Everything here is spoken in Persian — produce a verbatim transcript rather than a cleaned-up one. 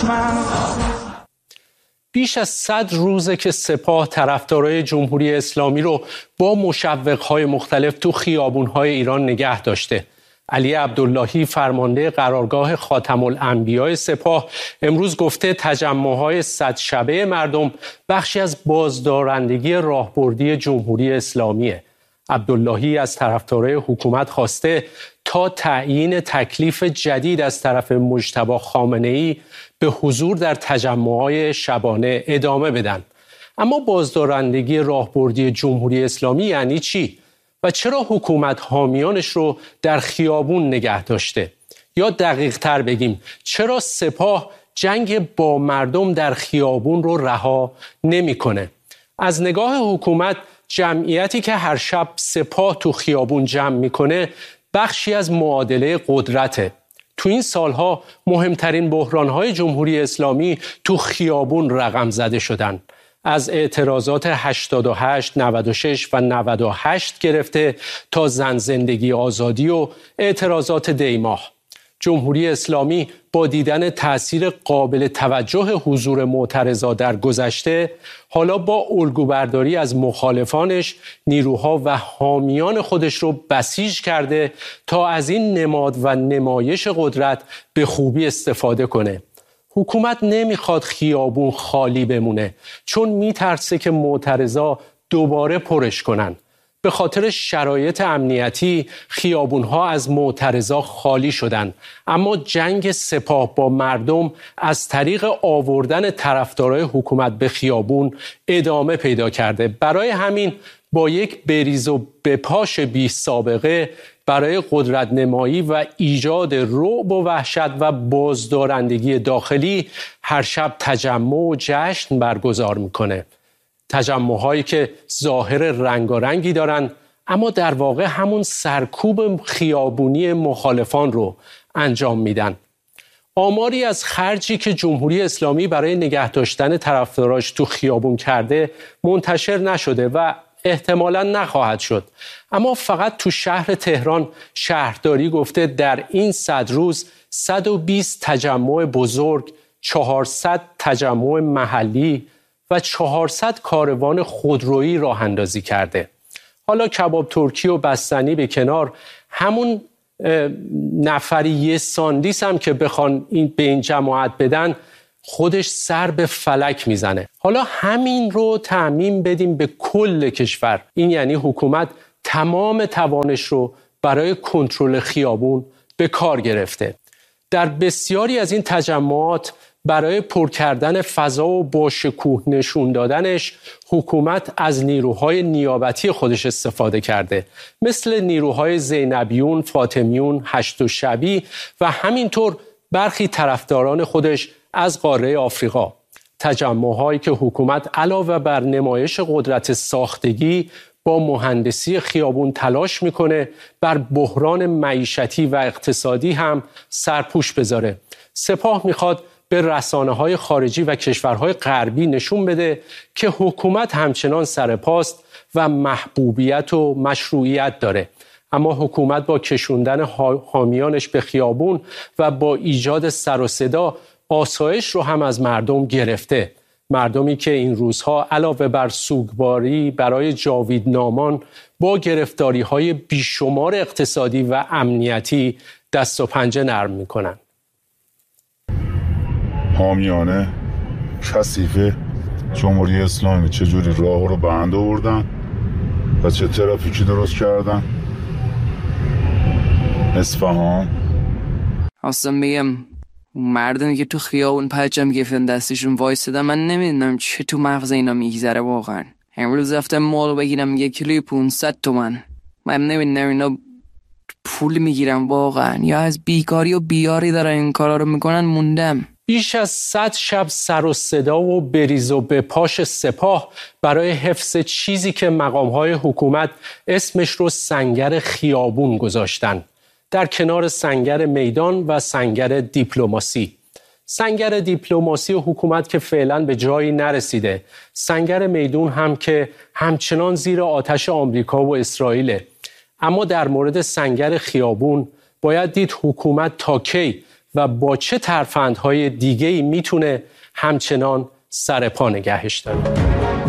بیش از صد روزه که سپاه طرفدارای جمهوری اسلامی رو با مشوق‌های مختلف تو خیابون‌های ایران نگه داشته. علی عبداللهی فرمانده قرارگاه خاتم الانبیاء سپاه امروز گفته تجمع‌های صد شبه مردم بخشی از بازدارندگی راهبردی جمهوری اسلامیه. عبداللهی از طرفدارای حکومت خواسته تا تعیین تکلیف جدید از طرف مجتبی خامنه‌ای به حضور در تجمع‌های شبانه ادامه بدن. اما بازدارندگی راهبردی جمهوری اسلامی یعنی چی؟ و چرا حکومت حامیانش رو در خیابون نگه داشته؟ یا دقیق تر بگیم چرا سپاه جنگ با مردم در خیابون رو رها نمی‌کنه؟ از نگاه حکومت جمعیتی که هر شب سپاه تو خیابون جمع میکنه بخشی از معادله قدرته. تو این سالها مهمترین بحرانهای جمهوری اسلامی تو خیابون رقم زده شدن. از اعتراضات هشتاد و هشت، نود و شش و نود و هشت گرفته تا زن زندگی آزادی و اعتراضات دیماه. جمهوری اسلامی با دیدن تأثیر قابل توجه حضور معترضا در گذشته، حالا با الگوبرداری از مخالفانش نیروها و حامیان خودش رو بسیج کرده تا از این نماد و نمایش قدرت به خوبی استفاده کنه. حکومت نمیخواد خیابون خالی بمونه چون میترسه که معترضا دوباره پرش کنن. به خاطر شرایط امنیتی خیابونها از معترضا خالی شدن، اما جنگ سپاه با مردم از طریق آوردن طرفدارای حکومت به خیابون ادامه پیدا کرده. برای همین با یک بریز و بپاش بی سابقه برای قدرت نمایی و ایجاد رعب و وحشت و بازدارندگی داخلی هر شب تجمع و جشن برگزار میکنه. تجمع‌هایی که ظاهر رنگارنگی دارن اما در واقع همون سرکوب خیابونی مخالفان رو انجام میدن. آماری از خرجی که جمهوری اسلامی برای نگه داشتن طرفداراش تو خیابون کرده منتشر نشده و احتمالاً نخواهد شد. اما فقط تو شهر تهران شهرداری گفته در این صد روز صد و بیست تجمع بزرگ، چهارصد تجمع محلی و چهارصد کاروان خودرویی راه اندازی کرده. حالا کباب ترکی و بستنی به کنار، همون نفری یه ساندیس هم که بخوان این به این جماعت بدن خودش سر به فلک میزنه. حالا همین رو تعمیم بدیم به کل کشور. این یعنی حکومت تمام توانش رو برای کنترل خیابون به کار گرفته. در بسیاری از این تجمعات برای پر کردن فضا و با شکوه نشون دادنش حکومت از نیروهای نیابتی خودش استفاده کرده، مثل نیروهای زینبیون، فاطمیون، هشت شبی و همینطور برخی طرفداران خودش از قاره آفریقا. تجمع‌هایی که حکومت علاوه بر نمایش قدرت ساختگی با مهندسی خیابون تلاش میکنه بر بحران معیشتی و اقتصادی هم سرپوش بذاره. سپاه میخواد به رسانه‌های خارجی و کشورهای غربی نشون بده که حکومت همچنان سرپاست و محبوبیت و مشروعیت داره. اما حکومت با کشوندن حامیانش به خیابون و با ایجاد سر و صدا آسایش رو هم از مردم گرفته. مردمی که این روزها علاوه بر سوگواری برای جاویدنامان با گرفتاری‌های بیشمار اقتصادی و امنیتی دست و پنجه نرم می‌کنن. حامیانه کثیف جمهوری اسلامی چجوری راه رو بند آوردن و چه ترافیکی درست کردن. اصفهان اصلا میگم مردمی که تو خیابون پرچم گرفتن دستشون وایسادن، من نمیدونم چه تو مغز اینا میگذره واقعا. امروز رفتم مال بگیرم یک کیلوی پانصد تومن، من نمیدونم اینا پول میگیرن واقعا یا از بیکاری و بیاری دارن این کارا رو میکنن. موندم. بیش از صد شب سر و صدا و بریز و به پاش سپاه برای حفظ چیزی که مقام‌های حکومت اسمش رو سنگر خیابون گذاشتن، در کنار سنگر میدان و سنگر دیپلماسی. سنگر دیپلماسی حکومت که فعلا به جایی نرسیده، سنگر میدون هم که همچنان زیر آتش آمریکا و اسرائیل. اما در مورد سنگر خیابون باید دید حکومت تا کی و با چه ترفندهای دیگه‌ای میتونه همچنان سر پا نگهش داره.